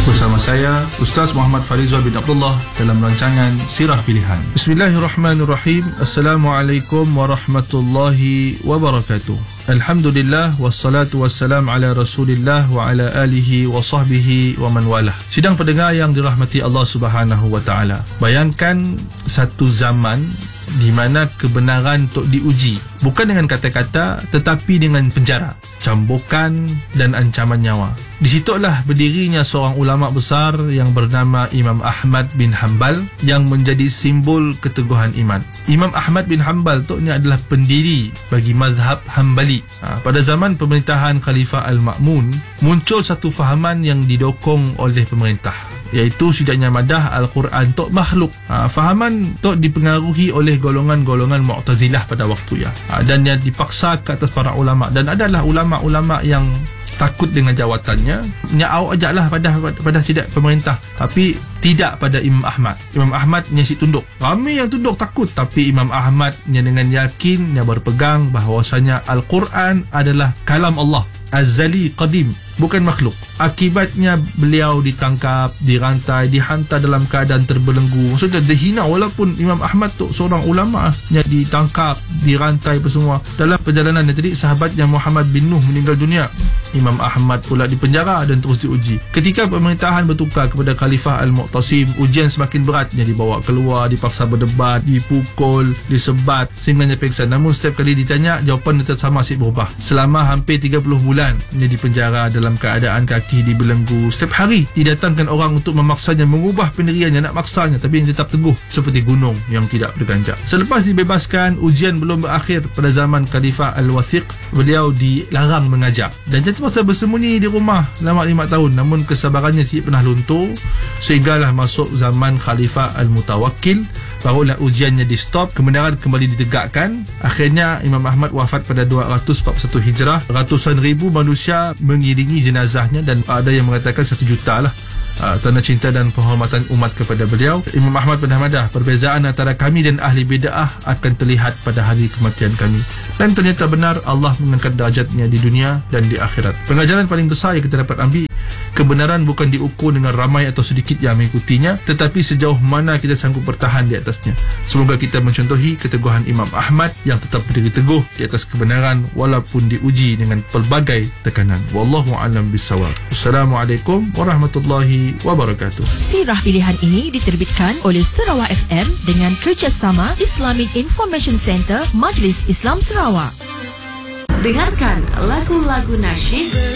Bersama saya Ustaz Muhammad Farizal bin Abdullah dalam rancangan Sirah Pilihan. Bismillahirrahmanirrahim. Assalamualaikum warahmatullahi wabarakatuh. Alhamdulillah wassalatu wassalam ala Rasulillah wa ala alihi wa sahbihi wa man walah. Sidang pendengar yang dirahmati Allah Subhanahu wa taala. Bayangkan satu zaman di mana kebenaran untuk diuji bukan dengan kata-kata tetapi dengan penjara, cambukan dan ancaman nyawa. Di situlah berdirinya seorang ulama besar yang bernama Imam Ahmad bin Hanbal yang menjadi simbol keteguhan iman. Imam Ahmad bin Hanbal tu ni adalah pendiri bagi mazhab Hanbali. Pada zaman pemerintahan Khalifah Al-Ma'mun, muncul satu fahaman yang didokong oleh pemerintah, iaitu sidaknya madah Al-Quran tok makhluk. Fahaman tok dipengaruhi oleh golongan-golongan Mu'tazilah pada waktu dan yang dipaksa ke atas para ulama, dan adalah ulama-ulama yang takut dengan jawatannya, nyau ajaklah pada sidak pemerintah, tapi tidak pada Imam Ahmad. Imam Ahmad nyasik tunduk. Ramai yang tunduk takut, tapi Imam Ahmad dengan yakin yang berpegang bahawasanya Al-Quran adalah kalam Allah azali qadim, bukan makhluk. Akibatnya beliau ditangkap, dirantai, dihantar dalam keadaan terbelenggu. Maksudnya dihina, walaupun Imam Ahmad tu seorang ulama yang ditangkap, dirantai apa semua. Dalam perjalanan tadi, sahabatnya Muhammad bin Nuh meninggal dunia. Imam Ahmad pula dipenjara dan terus diuji. Ketika pemerintahan bertukar kepada Khalifah Al-Mu'tasim, ujian semakin berat. Dia dibawa keluar, dipaksa berdebat, dipukul, disebat sehingga dia pingsan. Namun setiap kali ditanya, jawapan tetap sama, asyik berubah. Selama hampir 30 bulan dia dipenjara dalam keadaan kaki dibelenggu. Setiap hari didatangkan orang untuk memaksanya mengubah pendiriannya, nak maksanya, tapi dia tetap teguh seperti gunung yang tidak berganjak. Selepas dibebaskan, ujian belum berakhir. Pada zaman Khalifah Al-Wathiq, beliau dilarang mengajar dan terpaksa bersembunyi di rumah selama 5 tahun. Namun kesabarannya tidak pernah luntur, sehinggalah masuk zaman Khalifah Al-Mutawakkil, barulah ujiannya di stop, kebenaran kembali ditegakkan. Akhirnya Imam Ahmad wafat pada 241 Hijrah. Ratusan ribu manusia mengiringi jenazahnya, dan ada yang mengatakan 1 juta lah. Tanda cinta dan penghormatan umat kepada beliau. Imam Ahmad bin Hamadah, perbezaan antara kami dan ahli bid'ah akan terlihat pada hari kematian kami. Dan ternyata benar, Allah mengangkat darjatnya di dunia dan di akhirat. Pengajaran paling besar yang kita dapat ambil, kebenaran bukan diukur dengan ramai atau sedikit yang mengikutinya, tetapi sejauh mana kita sanggup bertahan di atasnya. Semoga kita mencontohi keteguhan Imam Ahmad yang tetap berdiri teguh di atas kebenaran walaupun diuji dengan pelbagai tekanan. Wallahu a'lam bissawab. Assalamualaikum warahmatullahi wabarakatuh. Sirah Pilihan ini diterbitkan oleh Sarawak FM dengan kerjasama Islamic Information Center Majlis Islam Sarawak. Dengarkan lagu-lagu nasyid